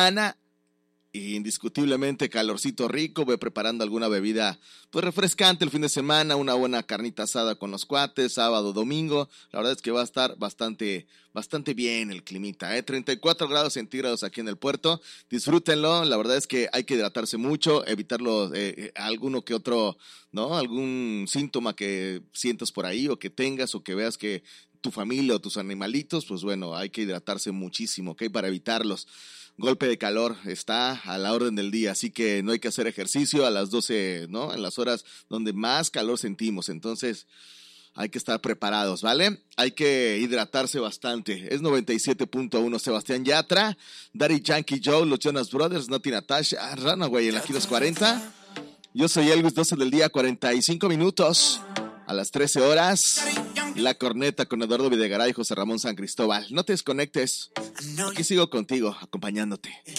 Ana, indiscutiblemente calorcito rico, ve preparando alguna bebida pues refrescante el fin de semana, una buena carnita asada con los cuates, sábado, domingo. La verdad es que va a estar bastante bien el climita, 34 grados centígrados aquí en el puerto. Disfrútenlo, la verdad es que hay que hidratarse mucho, evitarlo alguno que otro, ¿no? Algún síntoma que sientas por ahí o que tengas o que veas que tu familia o tus animalitos, pues bueno, hay que hidratarse muchísimo, ¿ok? Para evitarlos. Golpe de calor está a la orden del día, así que no hay que hacer ejercicio a las 12, ¿no? En las horas donde más calor sentimos, entonces hay que estar preparados, ¿vale? Hay que hidratarse bastante. Es 97.1 Sebastián Yatra, Daddy Yankee Joe, los Jonas Brothers, Nati Natasha, Runaway en la Kilos 40. Yo soy Elvis, 12 del día, 45 minutos. A las 13 horas, La Corneta con Eduardo Videgaray y José Ramón San Cristóbal. No te desconectes. Aquí sigo contigo, acompañándote.